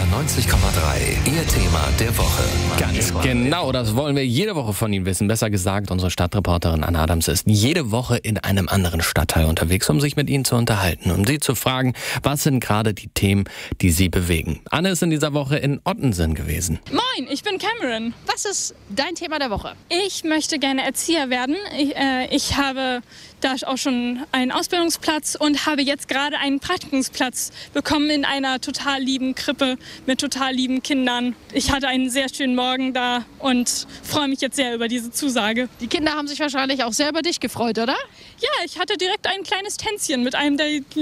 90,3, Ihr Thema der Woche. Ganz genau, das wollen wir jede Woche von Ihnen wissen. Besser gesagt, unsere Stadtreporterin Anna Adams ist jede Woche in einem anderen Stadtteil unterwegs, um sich mit Ihnen zu unterhalten, um Sie zu fragen, was sind gerade die Themen, die Sie bewegen. Anne ist in dieser Woche in Ottensen gewesen. Moin, ich bin Cameron. Was ist dein Thema der Woche? Ich möchte gerne Erzieher werden. Ich habe da auch schon einen Ausbildungsplatz und habe jetzt gerade einen Praktikumsplatz bekommen in einer total lieben Krippe mit total lieben Kindern. Ich hatte einen sehr schönen Morgen da und freue mich jetzt sehr über diese Zusage. Die Kinder haben sich wahrscheinlich auch sehr über dich gefreut, oder? Ja, ich hatte direkt ein kleines Tänzchen mit einem der